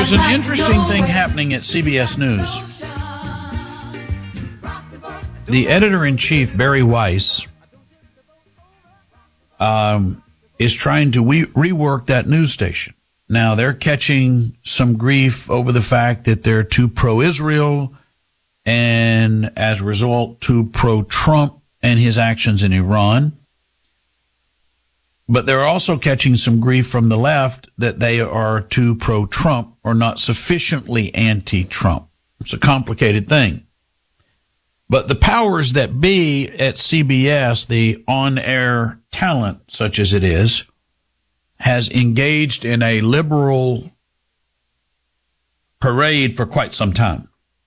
There's an interesting thing happening at CBS News. The editor-in-chief, Barry Weiss, is trying to rework that news station. Now, they're catching some grief over the fact that they're too pro-Israel and, as a result, too pro-Trump and his actions in Iran. But they're also catching some grief from the left that they are too pro-Trump or not sufficiently anti-Trump. It's a complicated thing. But the powers that be at CBS, the on-air talent, such as it is, has engaged in a liberal parade for quite some time.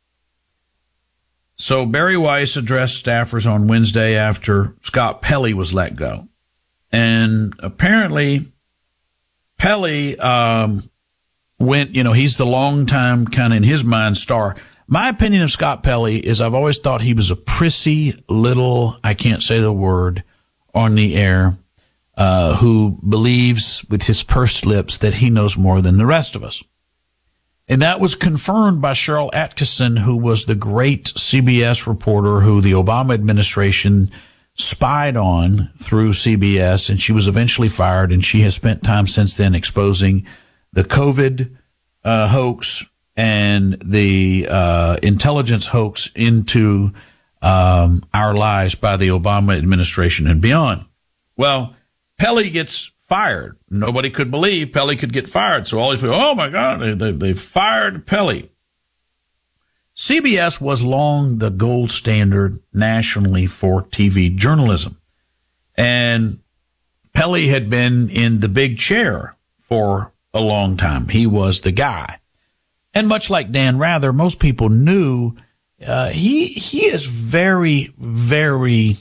So Barry Weiss addressed staffers on Wednesday after Scott Pelley was let go. And apparently Pelley went, he's the longtime kind of, in his mind, star. My opinion of Scott Pelley is I've always thought he was a prissy little, I can't say the word on the air, who believes with his pursed lips that he knows more than the rest of us. And that was confirmed by Cheryl Atkinson, who was the great CBS reporter who the Obama administration spied on through CBS, and she was eventually fired, and she has spent time since then exposing the COVID hoax and the intelligence hoax into our lives by the Obama administration and beyond. Well, Pelley gets fired. Nobody could believe Pelley could get fired. So all these people, oh my God, they fired Pelley. CBS was long the gold standard nationally for TV journalism. And Pelley had been in the big chair for a long time. He was the guy. And much like Dan Rather, most people knew he is very, very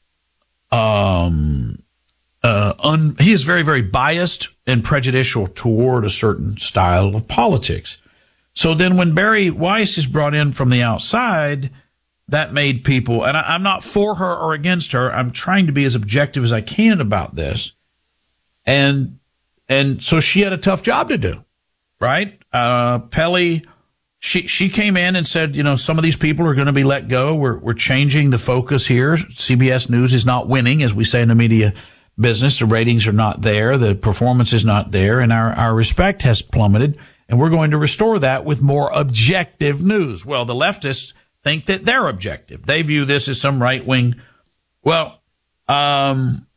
he is very, very biased and prejudicial toward a certain style of politics. So then when Barry Weiss is brought in from the outside, that made people, and I'm not for her or against her, I'm trying to be as objective as I can about this. And so she had a tough job to do, right? Pelley, she came in and said, some of these people are going to be let go. We're changing the focus here. CBS News is not winning, as we say in the media business. The ratings are not there. The performance is not there. And our respect has plummeted. And we're going to restore that with more objective news. Well, the leftists think that they're objective. They view this as some right wing. Well,